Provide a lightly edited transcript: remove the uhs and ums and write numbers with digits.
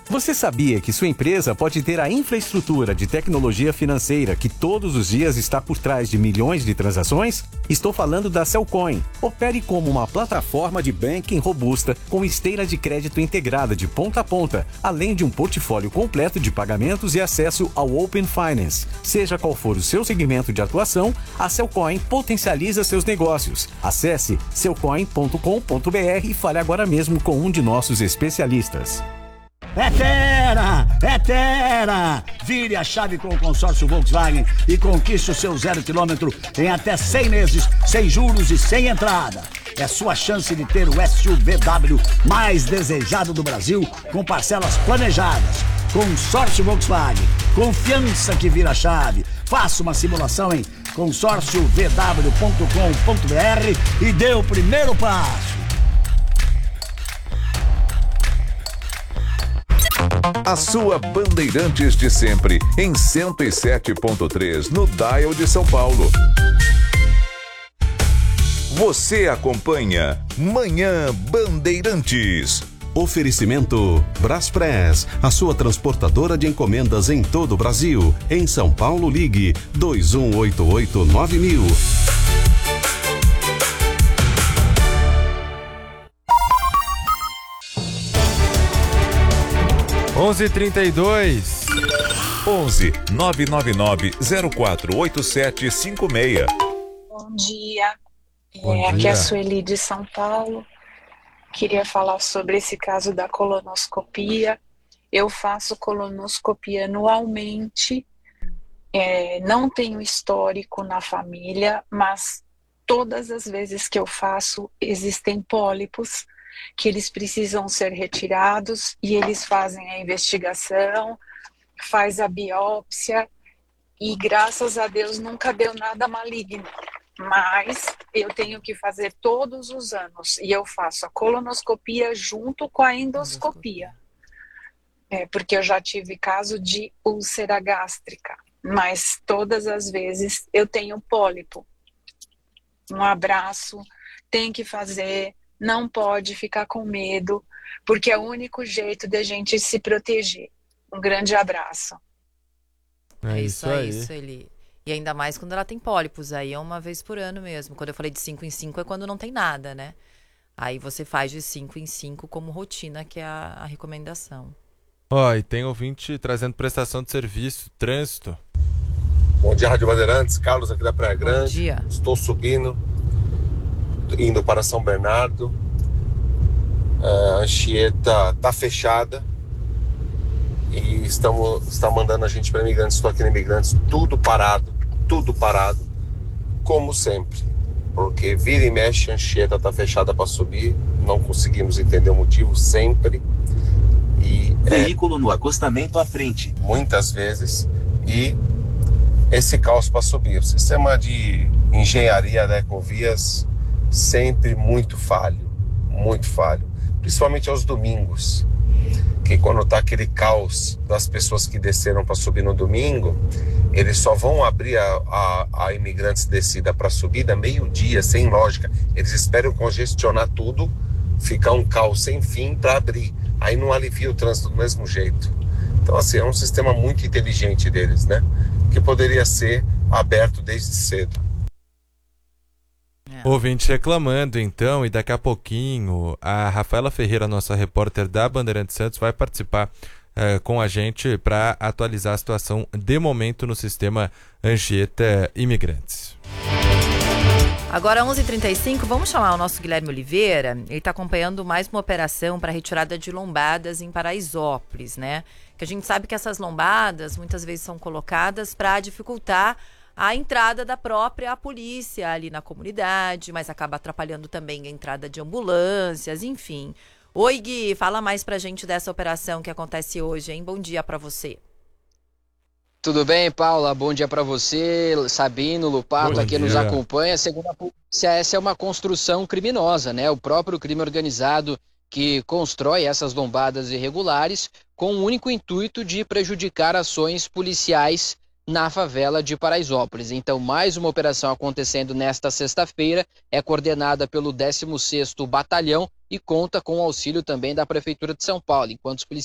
Você sabia que sua empresa pode ter a infraestrutura de tecnologia financeira que todos os dias está por trás de milhões de transações? Estou falando da Cellcoin. Opere como uma plataforma de banking robusta com esteira de crédito integrada de ponta a ponta, além de um portfólio completo de pagamentos e acesso ao Open Finance. Seja qual for o seu segmento de atuação, a Cellcoin potencializa seus negócios. Acesse cellcoin.com.br e fale agora mesmo com um de nossos especialistas. É Fera! É Fera! Vire a chave com o consórcio Volkswagen e conquiste o seu 0 km em até 100 meses, sem juros e sem entrada. É sua chance de ter o SUVW mais desejado do Brasil, com parcelas planejadas. Consórcio Volkswagen. Confiança que vira chave. Faça uma simulação em consórciovw.com.br e dê o primeiro passo. A sua Bandeirantes de sempre, em 107.3, no Dial de São Paulo. Você acompanha Manhã Bandeirantes. Oferecimento Braspress, a sua transportadora de encomendas em todo o Brasil. Em São Paulo, ligue 2188-9000. 11h32. 11 999 048756. Bom dia. Bom Aqui dia. é a Sueli de São Paulo. Queria falar sobre esse caso da colonoscopia. Eu faço colonoscopia anualmente. Não tenho histórico na família, mas todas as vezes que eu faço existem pólipos que eles precisam ser retirados e eles fazem a investigação, faz a biópsia e graças a Deus nunca deu nada maligno. Mas eu tenho que fazer todos os anos e eu faço a colonoscopia junto com a endoscopia. Porque eu já tive caso de úlcera gástrica, mas todas as vezes eu tenho pólipo. Um abraço, tem que fazer, não pode ficar com medo, porque é o único jeito de a gente se proteger. Um grande abraço. É isso aí. Sueli. E ainda mais quando ela tem pólipos, aí é uma vez por ano mesmo. Quando eu falei de 5 em 5 é quando não tem nada, né? Aí você faz de 5 em 5 como rotina, que é a recomendação. Ó, e tem ouvinte trazendo prestação de serviço, trânsito. Bom dia, Rádio Bandeirantes, Carlos aqui da Praia Grande. Bom dia. Estou subindo, indo para São Bernardo. A Anchieta tá fechada e está mandando a gente para Imigrantes. Estou aqui na Imigrantes, tudo parado, como sempre, porque vira e mexe a Anchieta tá fechada para subir, não conseguimos entender o motivo sempre. E veículo no acostamento à frente. Muitas vezes, e esse caos para subir. O sistema de engenharia da Ecovias sempre muito falho, principalmente aos domingos, que quando tá aquele caos das pessoas que desceram para subir no domingo, eles só vão abrir a Imigrantes descida para subida meio-dia, sem lógica. Eles esperam congestionar tudo, ficar um caos sem fim para abrir. Aí não alivia o trânsito do mesmo jeito. Então, assim, é um sistema muito inteligente deles, né? Que poderia ser aberto desde cedo. Ouvinte reclamando, então, e daqui a pouquinho a Rafaela Ferreira, nossa repórter da Bandeirantes Santos, vai participar com a gente para atualizar a situação de momento no sistema Anchieta Imigrantes. Agora 11h35, vamos chamar o nosso Guilherme Oliveira. Ele está acompanhando mais uma operação para retirada de lombadas em Paraisópolis, né? Que a gente sabe que essas lombadas muitas vezes são colocadas para dificultar a entrada da própria polícia ali na comunidade, mas acaba atrapalhando também a entrada de ambulâncias, enfim. Oi, Gui, fala mais pra gente dessa operação que acontece hoje, hein? Bom dia para você. Tudo bem, Paula? Bom dia para você, Sabino, Lupato, aqui nos acompanha. Segundo a polícia, essa é uma construção criminosa, né? O próprio crime organizado que constrói essas lombadas irregulares com o único intuito de prejudicar ações policiais na favela de Paraisópolis. Então, mais uma operação acontecendo nesta sexta-feira, é coordenada pelo 16º Batalhão e conta com o auxílio também da Prefeitura de São Paulo, enquanto os policiais